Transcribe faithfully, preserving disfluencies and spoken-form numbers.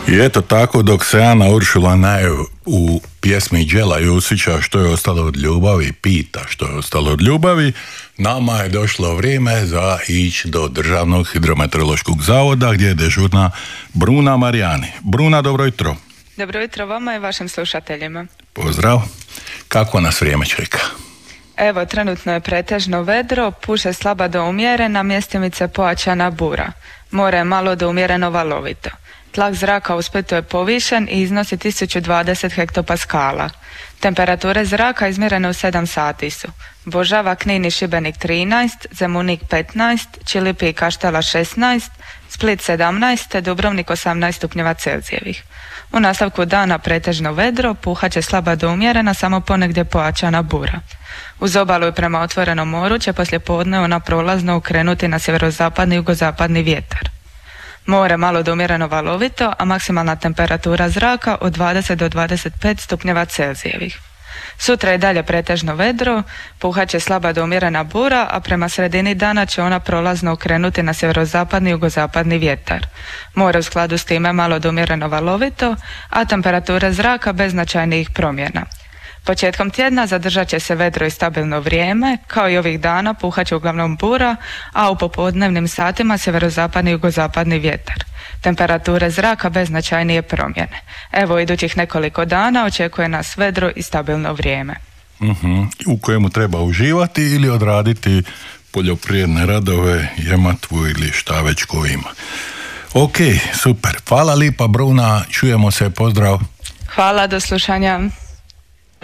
I eto tako, dok se Ana Uršula Najev u pjesmi Đela Jusića Što je ostalo od ljubavi pita što je ostalo od ljubavi, nama je došlo vrijeme za ići do Državnog hidrometeorološkog zavoda gdje je dežurna Bruna Marijani. Bruna, dobro jutro. Dobro jutro vama i vašim slušateljima. Pozdrav. Kako nas vrijeme čeka? Evo, trenutno je pretežno vedro, puše slaba do umjerena, mjestimice pojačana bura. More je malo do umjereno valovito. Tlak zraka u Splitu je povišen i iznosi tisuću dvadeset hektopaskala. Temperature zraka izmjerene u sedam sati su: Božava, Knin i Šibenik trinaest, Zemunik petnaest, Čilipi i Kaštela šesnaest, Split sedamnaest te Dubrovnik osamnaest stupnjeva Celzijevih. U nastavku dana pretežno vedro, puhat će slaba do umjerena, samo ponegdje pojačana bura. Uz obalu i prema otvorenom moru će poslijepodne ona prolazno ukrenuti na sjeverozapadni i jugozapadni vjetar. More malo do umjereno valovito, a maksimalna temperatura zraka od dvadeset do dvadeset pet stupnjeva Celzijevih. Sutra je dalje pretežno vedro, puhat će slaba do umjerena bura, a prema sredini dana će ona prolazno ukrenuti na sjeverozapadni i jugozapadni vjetar. More u skladu s time malo do umjereno valovito, a temperatura zraka bez značajnijih promjena. Početkom tjedna zadržat će se vedro i stabilno vrijeme, kao i ovih dana puhat će uglavnom bura, a u popodnevnim satima sjeverozapadni i jugozapadni vjetar. Temperature zraka bez značajnije promjene. Evo, idućih nekoliko dana očekuje nas vedro i stabilno vrijeme. Uh-huh. U kojemu treba uživati ili odraditi poljoprivredne radove, jematvu ili šta već ko ima. Ok, super. Hvala lipa, Bruna, čujemo se, pozdrav. Hvala, do slušanja.